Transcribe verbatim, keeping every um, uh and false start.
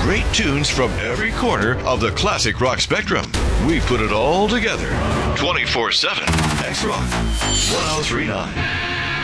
great tunes from every corner of the classic rock spectrum. We put it all together. twenty-four seven X Rock ten thirty-nine.